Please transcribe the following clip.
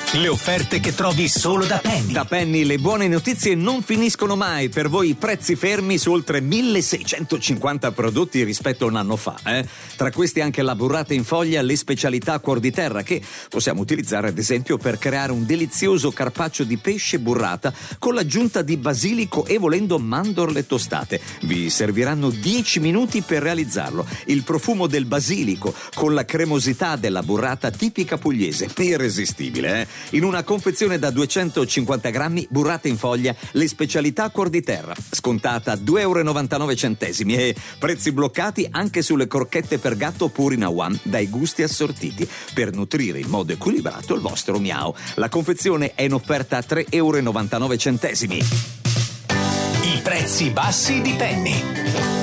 Le offerte che trovi solo da Penny. Da Penny le buone notizie non finiscono mai. Per voi prezzi fermi su oltre 1650 prodotti rispetto a un anno fa. Tra questi anche la burrata in foglia, le specialità Cuor di Terra, che possiamo utilizzare ad esempio per creare un delizioso carpaccio di pesce burrata con l'aggiunta di basilico e volendo mandorle tostate. Vi serviranno 10 minuti per realizzarlo. Il profumo del basilico con la cremosità della burrata tipica pugliese, irresistibile. In una confezione da 250 grammi, burrata in foglia, le specialità Cuor di Terra, scontata €2,99 e prezzi bloccati anche sulle crocchette per gatto Purina One dai gusti assortiti, per nutrire in modo equilibrato il vostro miau. La confezione è in offerta a €3,99. I prezzi bassi di Penny.